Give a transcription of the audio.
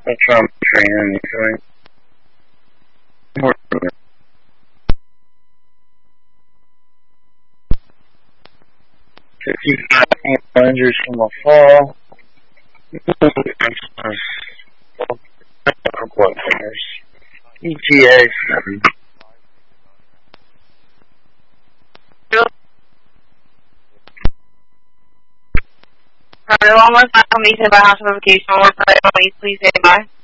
That's trauma training usually. 55 ankle injuries from a fall. ETA 7. One more time, when you say by house notification, one more time, please say bye.